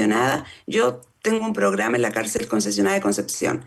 concesionada. Yo tengo un programa en la cárcel concesionada de Concepción.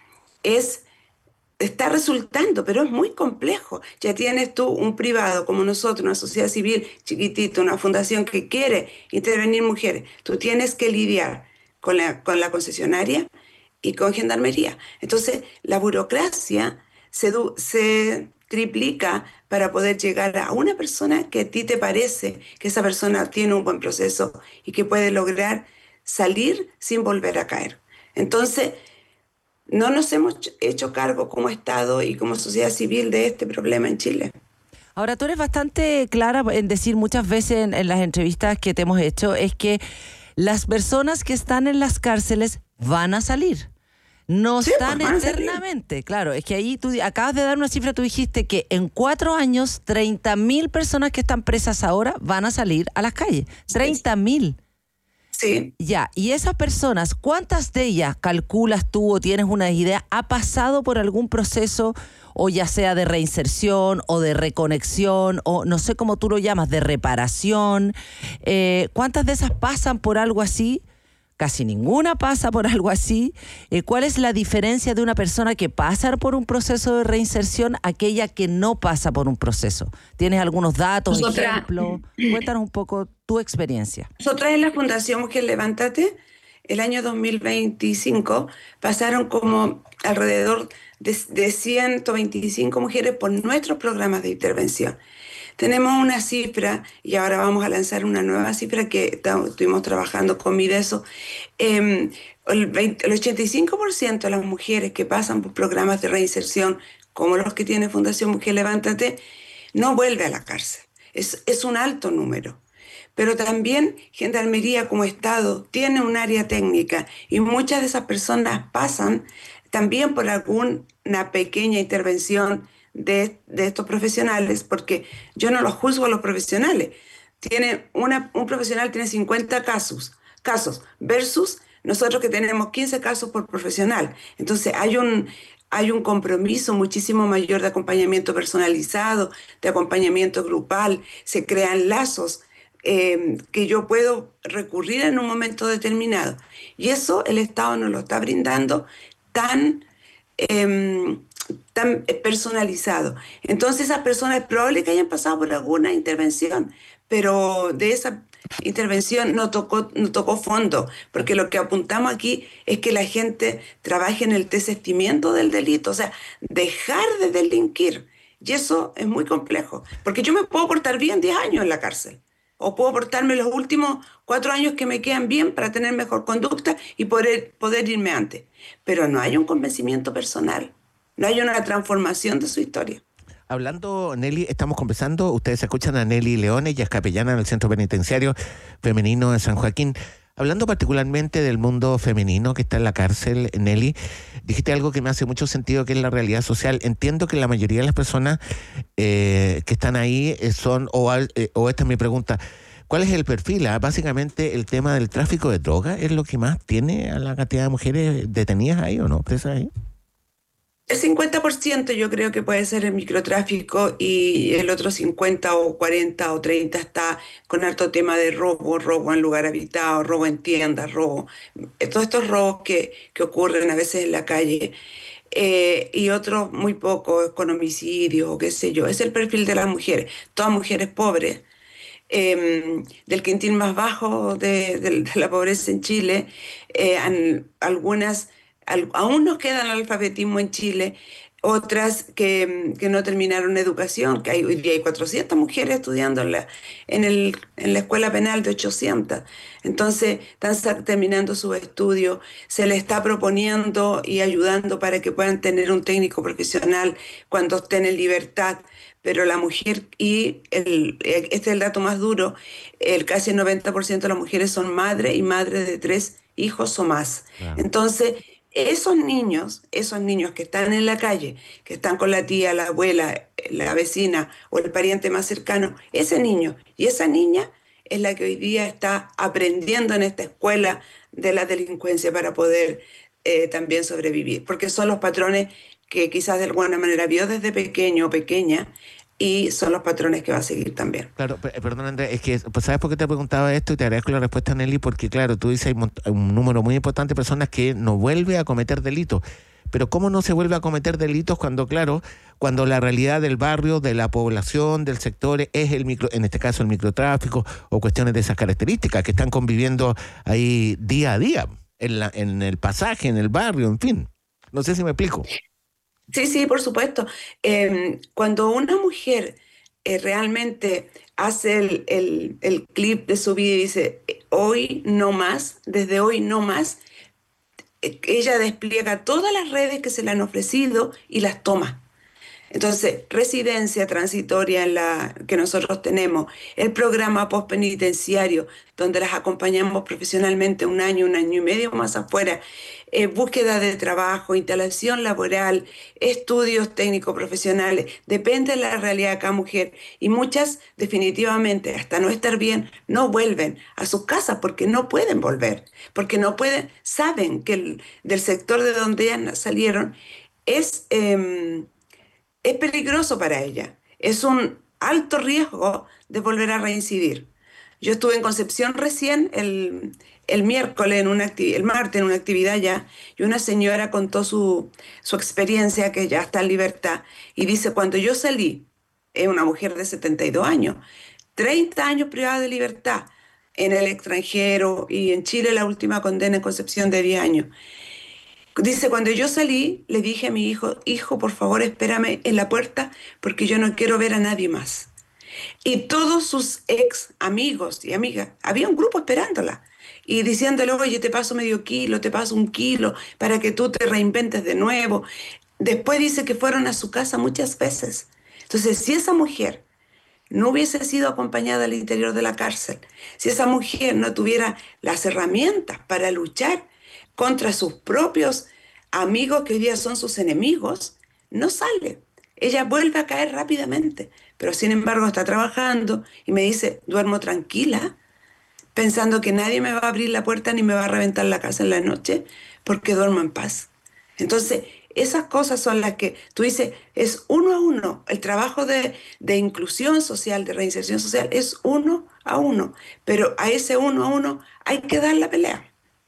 Está resultando, pero es muy complejo. Ya tienes tú un privado como nosotros, una sociedad civil chiquitita, una fundación que quiere intervenir mujeres. Tú tienes que lidiar con la concesionaria y con gendarmería. Entonces, la burocracia se triplica para poder llegar a una persona que a ti te parece que esa persona tiene un buen proceso y que puede lograr salir sin volver a caer. Entonces, no nos hemos hecho cargo como Estado y como sociedad civil de este problema en Chile. Ahora, tú eres bastante clara en decir muchas veces en las entrevistas que te hemos hecho, es que las personas que están en las cárceles van a salir. No Sí, están pues van a salir. eternamente. Claro, es que ahí tú acabas de dar una cifra, tú dijiste que en 4 años 30.000 personas que están presas ahora van a salir a las calles. 30.000. Sí. Ya, y esas personas, ¿cuántas de ellas calculas tú o tienes una idea, ha pasado por algún proceso, o ya sea de reinserción o de reconexión, o no sé cómo tú lo llamas, de reparación? ¿Cuántas de esas pasan por algo así? Casi ninguna pasa por algo así. ¿Cuál es la diferencia de una persona que pasa por un proceso de reinserción a aquella que no pasa por un proceso? ¿Tienes algunos datos, ejemplos? Cuéntanos un poco tu experiencia. Nosotras en la Fundación Mujer Levántate, el año 2025, pasaron como alrededor de 125 mujeres por nuestros programas de intervención. Tenemos una cifra, y ahora vamos a lanzar una nueva cifra que estuvimos trabajando con Mideso. El 85% de las mujeres que pasan por programas de reinserción, como los que tiene Fundación Mujer Levántate, no vuelve a la cárcel. Es un alto número. Pero también Gendarmería como Estado tiene un área técnica y muchas de esas personas pasan también por alguna pequeña intervención de estos profesionales, porque yo no los juzgo a los profesionales. Un profesional tiene 50 casos versus nosotros que tenemos 15 casos por profesional. Entonces hay un compromiso muchísimo mayor de acompañamiento personalizado, de acompañamiento grupal, se crean lazos que yo puedo recurrir en un momento determinado. Y eso el Estado nos lo está brindando tan, eh, tan personalizado. Entonces esas personas es probable que hayan pasado por alguna intervención, pero de esa intervención no tocó fondo, porque lo que apuntamos aquí es que la gente trabaje en el desistimiento del delito, o sea, dejar de delinquir. Y eso es muy complejo, porque yo me puedo portar bien 10 años en la cárcel, o puedo portarme los últimos 4 años que me quedan bien para tener mejor conducta y poder irme antes. Pero no hay un convencimiento personal, no hay una transformación de su historia. Hablando, Nelly, estamos conversando, ustedes escuchan a Nelly Leones, ella es capellana en el Centro Penitenciario Femenino de San Joaquín. Hablando particularmente del mundo femenino que está en la cárcel, Nelly, dijiste algo que me hace mucho sentido, que es la realidad social. Entiendo que la mayoría de las personas que están ahí son, o esta es mi pregunta, ¿cuál es el perfil? Básicamente el tema del tráfico de drogas es lo que más tiene a la cantidad de mujeres detenidas ahí, ¿o no? ¿Presas ahí? El 50% yo creo que puede ser el microtráfico y el otro 50 o 40 o 30 está con harto tema de robo en lugar habitado, robo en tiendas, todos estos robos que ocurren a veces en la calle. Y otros muy pocos con homicidios o qué sé yo. Es el perfil de las mujeres, todas mujeres pobres. Del quintil más bajo de la pobreza en Chile, algunas aún nos queda el analfabetismo en Chile, otras que no terminaron educación, que hoy día hay 400 mujeres estudiando en la escuela penal de 800. Entonces están terminando sus estudios, se les está proponiendo y ayudando para que puedan tener un técnico profesional cuando estén en libertad. Pero la mujer, este es el dato más duro, casi el 90% de las mujeres son madres y madres de 3 hijos o más. Claro. Entonces, esos niños que están en la calle, que están con la tía, la abuela, la vecina o el pariente más cercano, ese niño y esa niña es la que hoy día está aprendiendo en esta escuela de la delincuencia para poder también sobrevivir, porque son los patrones que quizás de alguna manera vio desde pequeño o pequeña y son los patrones que va a seguir también. Claro, perdón Andrea, es que, pues, ¿sabes por qué te preguntaba esto? Y te agradezco la respuesta, Nelly, porque claro, tú dices hay un número muy importante de personas que no vuelve a cometer delitos. Pero ¿cómo no se vuelve a cometer delitos cuando, claro, cuando la realidad del barrio, de la población, del sector es en este caso el microtráfico o cuestiones de esas características que están conviviendo ahí día a día, en el pasaje, en el barrio, en fin? No sé si me explico. Sí, sí, por supuesto. Cuando una mujer realmente hace el clip de su vida y dice, hoy no más, desde hoy no más, ella despliega todas las redes que se le han ofrecido y las toma. Entonces, residencia transitoria en la que nosotros tenemos, el programa postpenitenciario, donde las acompañamos profesionalmente un año y medio más afuera, búsqueda de trabajo, instalación laboral, estudios técnicos profesionales, depende de la realidad de cada mujer. Y muchas, definitivamente, hasta no estar bien, no vuelven a sus casas porque no pueden volver, porque no pueden, saben que del sector de donde ellas salieron es... es peligroso para ella. Es un alto riesgo de volver a reincidir. Yo estuve en Concepción recién el miércoles, el martes en una actividad ya, y una señora contó su experiencia, que ya está en libertad, y dice, cuando yo salí, es una mujer de 72 años, 30 años privada de libertad en el extranjero, y en Chile la última condena en Concepción de 10 años. Dice, cuando yo salí, le dije a mi hijo, hijo, por favor, espérame en la puerta porque yo no quiero ver a nadie más. Y todos sus ex amigos y amigas, había un grupo esperándola y diciéndole, oye, te paso medio kilo, te paso un kilo para que tú te reinventes de nuevo. Después dice que fueron a su casa muchas veces. Entonces, si esa mujer no hubiese sido acompañada al interior de la cárcel, si esa mujer no tuviera las herramientas para luchar contra sus propios amigos que hoy día son sus enemigos, no sale. Ella vuelve a caer rápidamente, pero sin embargo está trabajando y me dice, duermo tranquila, pensando que nadie me va a abrir la puerta ni me va a reventar la casa en la noche, porque duermo en paz. Entonces, esas cosas son las que tú dices, es uno a uno. El trabajo de inclusión social, de reinserción social, es uno a uno. Pero a ese uno a uno hay que dar la pelea.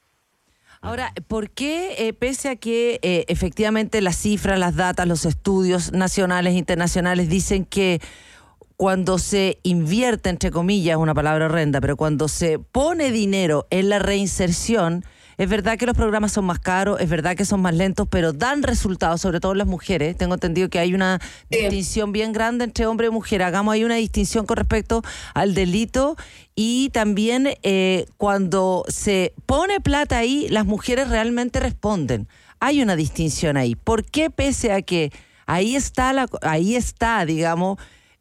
Ahora, ¿por qué, pese a que efectivamente las cifras, las datas, los estudios nacionales e internacionales dicen que cuando se invierte, entre comillas, una palabra horrenda, pero cuando se pone dinero en la reinserción, es verdad que los programas son más caros, es verdad que son más lentos, pero dan resultados, sobre todo en las mujeres? Tengo entendido que hay una distinción bien grande entre hombre y mujer. Hagamos ahí una distinción con respecto al delito y también cuando se pone plata ahí, las mujeres realmente responden. Hay una distinción ahí. ¿Por qué, pese a que ahí está, digamos,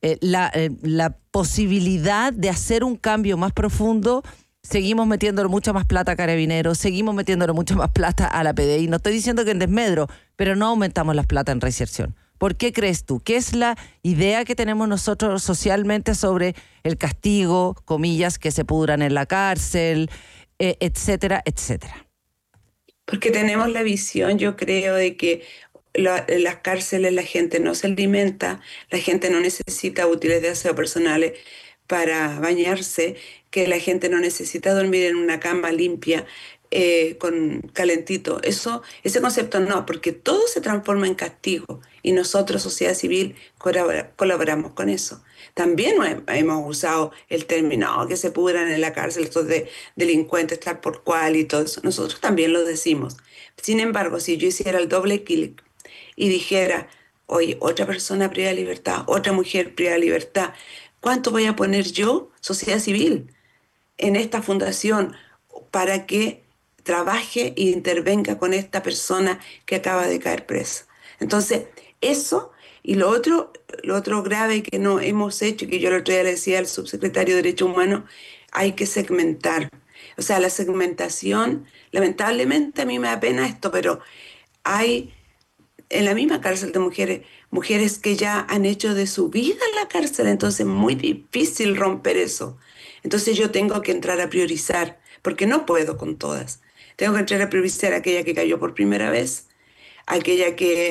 la posibilidad de hacer un cambio más profundo, seguimos metiéndole mucha más plata a Carabineros, seguimos metiéndole mucha más plata a la PDI? No estoy diciendo que en desmedro, pero no aumentamos las plata en reinserción. ¿Por qué crees tú? ¿Qué es la idea que tenemos nosotros socialmente sobre el castigo, comillas, que se pudran en la cárcel, etcétera, etcétera? Porque tenemos la visión, yo creo, de que las cárceles la gente no se alimenta, la gente no necesita útiles de aseo personales para bañarse, que la gente no necesita dormir en una cama limpia, con calentito. Ese concepto no, porque todo se transforma en castigo y nosotros, sociedad civil, colaboramos con eso. También hemos usado el término que se pudran en la cárcel estos delincuentes, tal por cual y todo eso. Nosotros también lo decimos. Sin embargo, si yo hiciera el doble clic y dijera, oye, otra persona privada de libertad, otra mujer privada de libertad, ¿cuánto voy a poner yo, sociedad civil, en esta fundación para que trabaje e intervenga con esta persona que acaba de caer presa? Entonces, eso y lo otro grave que no hemos hecho, que yo el otro día le decía al subsecretario de Derechos Humanos, hay que segmentar. O sea, la segmentación, lamentablemente a mí me da pena esto, pero hay en la misma cárcel de mujeres que ya han hecho de su vida la cárcel, entonces es muy difícil romper eso. Entonces yo tengo que entrar a priorizar, porque no puedo con todas. Tengo que entrar a priorizar a aquella que cayó por primera vez, aquella que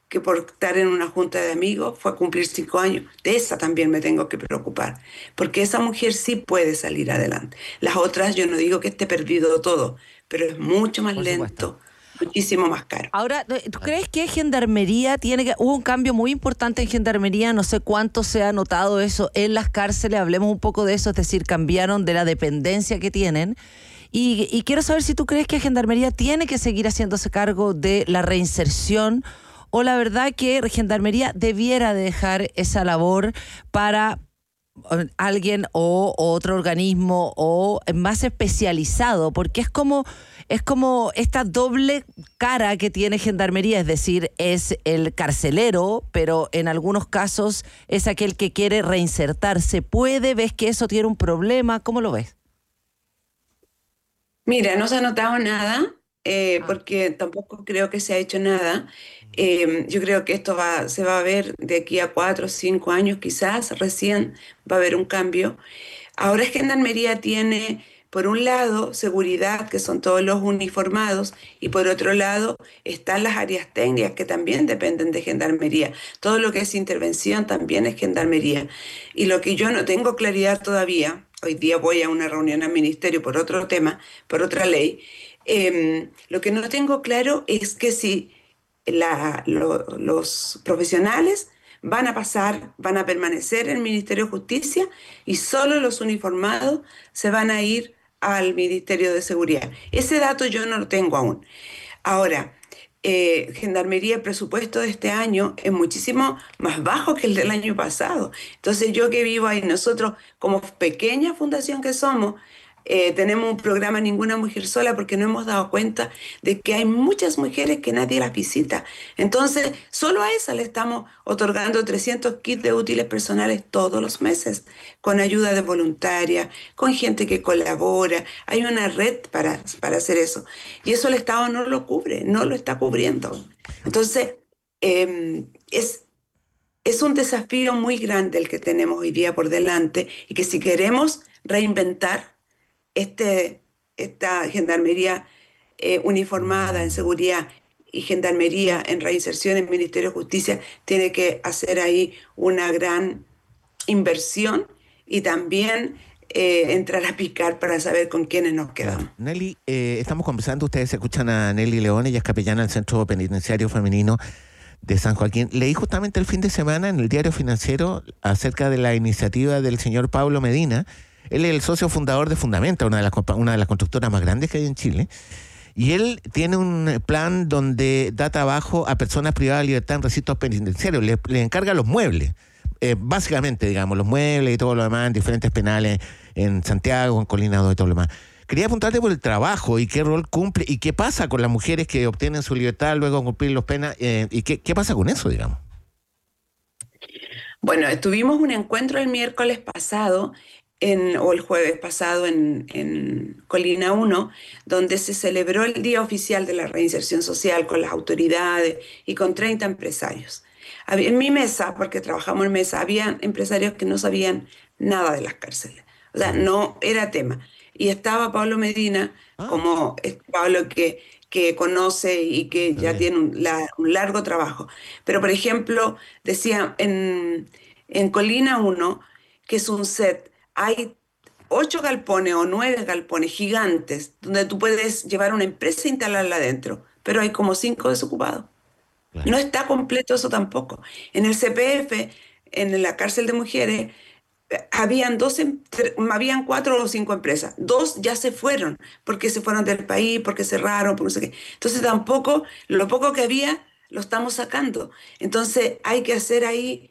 que por estar en una junta de amigos fue a cumplir 5 años. De esa también me tengo que preocupar, porque esa mujer sí puede salir adelante. Las otras, yo no digo que esté perdido todo, pero es mucho más Por supuesto. lento, muchísimo más caro. Ahora, ¿tú crees que Gendarmería hubo un cambio muy importante en Gendarmería? No sé cuánto se ha notado eso en las cárceles, hablemos un poco de eso, es decir, cambiaron de la dependencia que tienen. Y quiero saber si tú crees que Gendarmería tiene que seguir haciéndose cargo de la reinserción, o la verdad que Gendarmería debiera dejar esa labor para alguien o otro organismo o más especializado, porque es como esta doble cara que tiene Gendarmería, es decir, es el carcelero, pero en algunos casos es aquel que quiere reinsertarse. ¿Ves que eso tiene un problema? ¿Cómo lo ves? Mira, no se ha notado nada, porque tampoco creo que se ha hecho nada. Yo creo que esto se va a ver de aquí a 4 o 5 años, quizás recién va a haber un cambio. Ahora Gendarmería tiene, por un lado, seguridad, que son todos los uniformados, y por otro lado están las áreas técnicas, que también dependen de Gendarmería. Todo lo que es intervención también es Gendarmería. Y lo que yo no tengo claridad todavía, hoy día voy a una reunión al ministerio por otro tema, por otra ley, lo que no tengo claro es que si los profesionales van a permanecer en el Ministerio de Justicia, y solo los uniformados se van a ir al Ministerio de Seguridad. Ese dato yo no lo tengo aún. Ahora, Gendarmería, el presupuesto de este año es muchísimo más bajo que el del año pasado. Entonces yo que vivo ahí, nosotros como pequeña fundación que somos, tenemos un programa Ninguna Mujer Sola, porque nos hemos dado cuenta de que hay muchas mujeres que nadie las visita. Entonces, solo a esas le estamos otorgando 300 kits de útiles personales todos los meses, con ayuda de voluntarias, con gente que colabora. Hay una red para hacer eso. Y eso el Estado no lo cubre, no lo está cubriendo. Entonces, es un desafío muy grande el que tenemos hoy día por delante, y que si queremos reinventar esta Gendarmería uniformada en seguridad y Gendarmería en reinserción en Ministerio de Justicia, tiene que hacer ahí una gran inversión, y también entrar a picar para saber con quiénes nos quedamos. Nelly, estamos conversando, ustedes escuchan a Nelly León, ella es capellana del Centro Penitenciario Femenino de San Joaquín. Leí justamente el fin de semana en el Diario Financiero acerca de la iniciativa del señor Pablo Medina. Él es el socio fundador de Fundamenta, una de las constructoras más grandes que hay en Chile. Y él tiene un plan donde da trabajo a personas privadas de libertad en recintos penitenciarios. Le encarga los muebles, básicamente, digamos, los muebles y todo lo demás en diferentes penales en Santiago, en Colina 2 y todo lo demás. Quería preguntarte por el trabajo y qué rol cumple y qué pasa con las mujeres que obtienen su libertad luego de cumplir los penas, y qué pasa con eso, digamos. Bueno, tuvimos un encuentro el miércoles pasado, o el jueves pasado, en Colina 1, donde se celebró el Día Oficial de la Reinserción Social con las autoridades y con 30 empresarios. En mi mesa, porque trabajamos en mesa, había empresarios que no sabían nada de las cárceles. O sea, no era tema. Y estaba Pablo Medina, como Pablo que conoce y que ya tiene un largo trabajo. Pero, por ejemplo, decía en Colina 1, que es un set, hay 8 galpones o 9 galpones gigantes donde tú puedes llevar una empresa e instalarla adentro, pero hay como 5 desocupados. Claro. No está completo eso tampoco. En el CPF, en la cárcel de mujeres, habían 4 o 5 empresas. 2 ya se fueron, porque se fueron del país, porque cerraron, por no sé qué. Entonces tampoco, lo poco que había, lo estamos sacando. Entonces hay que hacer ahí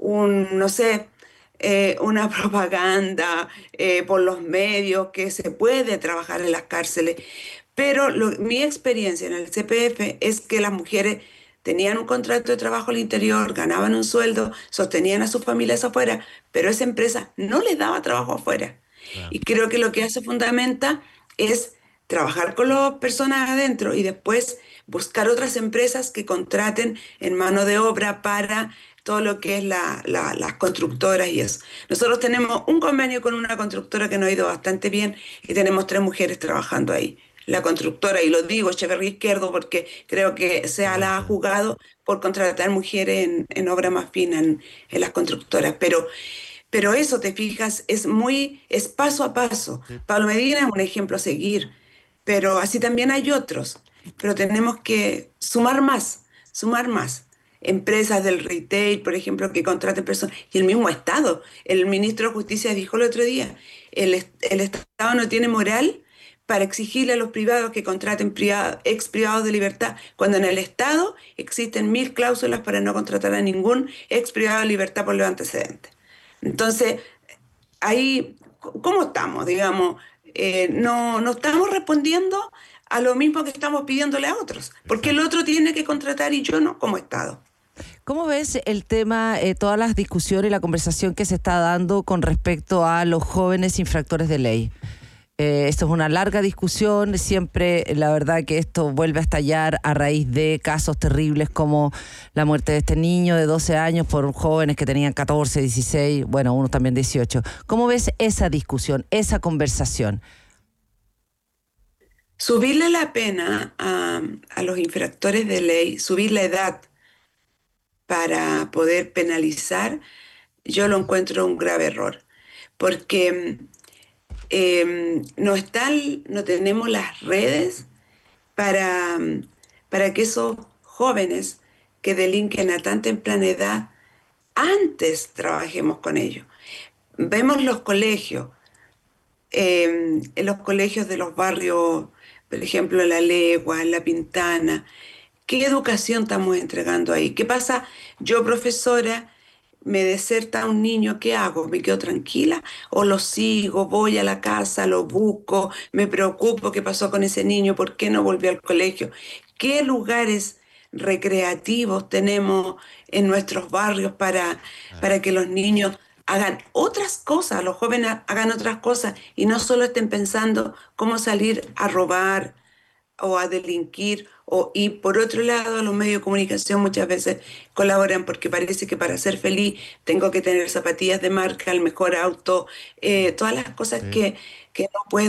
una propaganda por los medios, que se puede trabajar en las cárceles. Pero mi experiencia en el CPF es que las mujeres tenían un contrato de trabajo al interior, ganaban un sueldo, sostenían a sus familias afuera, pero esa empresa no les daba trabajo afuera. Claro. Y creo que lo que hace Fundamenta es trabajar con las personas adentro y después buscar otras empresas que contraten en mano de obra para todo lo que es las constructoras y eso. Nosotros tenemos un convenio con una constructora que nos ha ido bastante bien y tenemos 3 mujeres trabajando ahí. la constructora, y lo digo, Echeverría Izquierdo, porque creo que se la ha jugado por contratar mujeres en obra más fina en las constructoras. Pero eso, te fijas, es paso a paso. Sí. Pablo Medina es un ejemplo a seguir, pero así también hay otros. Pero tenemos que sumar más, sumar más. Empresas del retail, por ejemplo, que contraten personas, y el mismo Estado. El ministro de Justicia dijo el otro día, el Estado no tiene moral para exigirle a los privados que contraten ex privados de libertad, cuando en el Estado existen 1000 cláusulas para no contratar a ningún ex privado de libertad por los antecedentes. Entonces, ahí, ¿cómo estamos? Digamos, no estamos respondiendo a lo mismo que estamos pidiéndole a otros, porque el otro tiene que contratar y yo no, como Estado. ¿Cómo ves el tema, todas las discusiones y la conversación que se está dando con respecto a los jóvenes infractores de ley? Esto es una larga discusión, siempre la verdad que esto vuelve a estallar a raíz de casos terribles como la muerte de este niño de 12 años por jóvenes que tenían 14, 16, bueno, uno también 18. ¿Cómo ves esa discusión, esa conversación? Subirle la pena a los infractores de ley, subir la edad para poder penalizar, yo lo encuentro un grave error, porque no tenemos las redes para, para que esos jóvenes que delinquen a tan temprana edad, antes trabajemos con ellos. Vemos en los colegios de los barrios, por ejemplo, en La Legua, en La Pintana, ¿qué educación estamos entregando ahí? ¿Qué pasa? Yo, profesora, me deserta un niño, ¿qué hago? ¿Me quedo tranquila? ¿O lo sigo? ¿Voy a la casa? ¿Lo busco? ¿Me preocupo qué pasó con ese niño? ¿Por qué no volvió al colegio? ¿Qué lugares recreativos tenemos en nuestros barrios para que los niños hagan otras cosas, los jóvenes hagan otras cosas y no solo estén pensando cómo salir a robar o a delinquir? Y por otro lado, los medios de comunicación muchas veces colaboran porque parece que para ser feliz tengo que tener zapatillas de marca, el mejor auto, todas las cosas Sí. que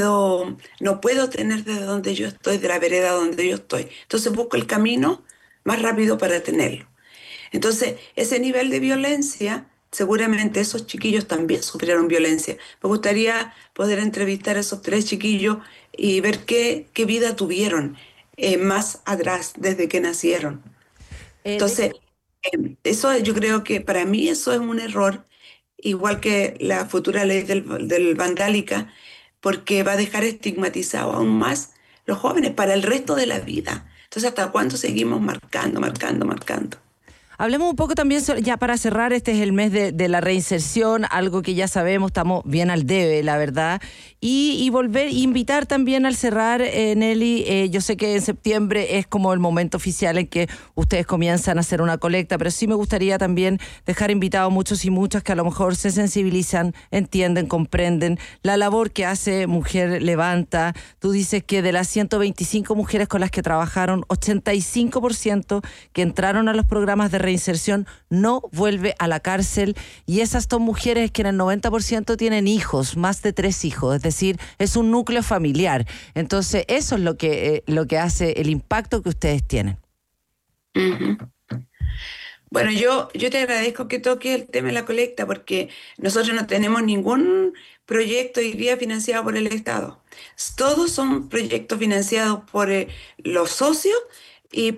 no puedo tener desde donde yo estoy, de la vereda donde yo estoy. Entonces busco el camino más rápido para tenerlo. Entonces, ese nivel de violencia, seguramente esos chiquillos también sufrieron violencia. Me gustaría poder entrevistar a esos 3 chiquillos y ver qué vida tuvieron más atrás, desde que nacieron. Eh, de- Entonces, eso yo creo que para mí eso es un error, igual que la futura ley del vandálica, porque va a dejar estigmatizado aún más los jóvenes para el resto de la vida. Entonces, ¿hasta cuándo seguimos marcando, marcando, marcando? Hablemos un poco también, ya para cerrar, este es el mes de la reinserción, algo que ya sabemos, estamos bien al debe, la verdad, y volver, invitar también al cerrar, Nelly, yo sé que en septiembre es como el momento oficial en que ustedes comienzan a hacer una colecta, pero sí me gustaría también dejar invitados a muchos y muchas que a lo mejor se sensibilizan, entienden, comprenden la labor que hace Mujer Levanta. Tú dices que de las 125 mujeres con las que trabajaron, 85% que entraron a los programas de reinserción no vuelve a la cárcel, y esas son mujeres que en el 90% tienen hijos, más de 3 hijos, es decir, es un núcleo familiar. Entonces eso es lo que hace el impacto que ustedes tienen. Ujú. Bueno, yo te agradezco que toque el tema de la colecta, porque nosotros no tenemos ningún proyecto hoy día financiado por el Estado. Todos son proyectos financiados por los socios y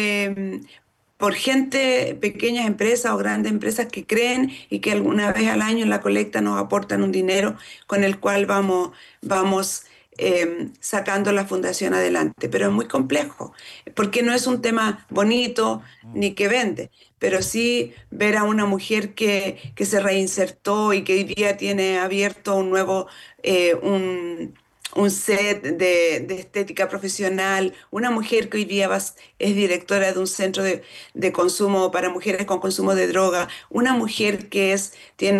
por gente, pequeñas empresas o grandes empresas que creen y que alguna vez al año en la colecta nos aportan un dinero con el cual vamos sacando la fundación adelante. Pero es muy complejo, porque no es un tema bonito ni que vende, pero sí ver a una mujer que se reinsertó y que hoy día tiene abierto un nuevo, un set de estética profesional, una mujer que hoy día es directora de un centro de consumo para mujeres con consumo de droga, una mujer tiene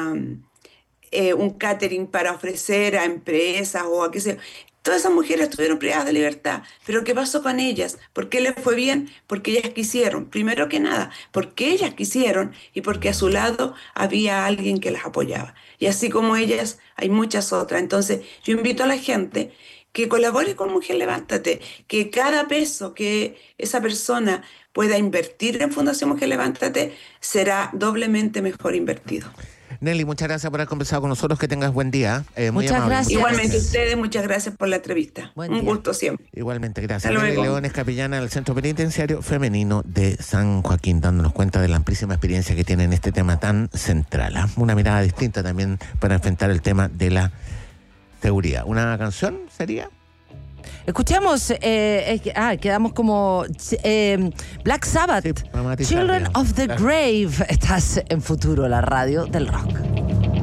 un catering para ofrecer a empresas o a qué sé yo. Todas esas mujeres estuvieron privadas de libertad, pero ¿qué pasó con ellas? ¿Por qué les fue bien? Porque ellas quisieron, primero que nada, porque ellas quisieron y porque a su lado había alguien que las apoyaba. Y así como ellas, hay muchas otras. Entonces, yo invito a la gente que colabore con Mujer Levántate, que cada peso que esa persona pueda invertir en Fundación Mujer Levántate será doblemente mejor invertido. Nelly, muchas gracias por haber conversado con nosotros. Que tengas buen día. Muy Muchas amable. gracias. Igualmente ustedes, muchas gracias por la entrevista. Buen Un día. gusto siempre. Igualmente, gracias. Hasta Nelly luego. León es capellana del Centro Penitenciario Femenino de San Joaquín, dándonos cuenta de la amplísima experiencia que tiene en este tema tan central. Una mirada distinta también para enfrentar el tema de la seguridad. ¿Una canción sería? Escuchamos, quedamos como Black Sabbath, Sí, vamos a matizar, Children digamos. of the Claro. Grave. Estás en Futuro, la radio del rock.